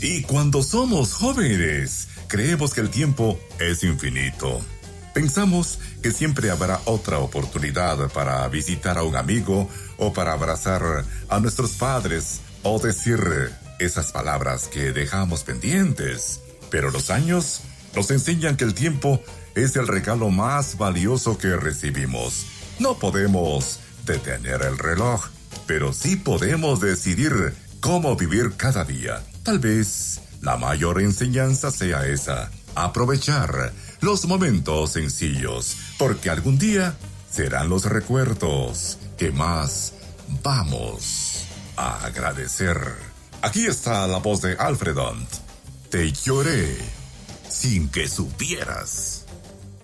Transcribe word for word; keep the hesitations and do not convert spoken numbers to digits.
Y cuando somos jóvenes, creemos que el tiempo es infinito. Pensamos que siempre habrá otra oportunidad para visitar a un amigo o para abrazar a nuestros padres o decir esas palabras que dejamos pendientes. Pero los años nos enseñan que el tiempo es el regalo más valioso que recibimos. No podemos detener el reloj, pero sí podemos decidir cómo vivir cada día. Tal vez la mayor enseñanza sea esa: aprovechar los momentos sencillos, porque algún día serán los recuerdos que más vamos a agradecer. Aquí está la voz de Alfredont. Te lloré sin que supieras.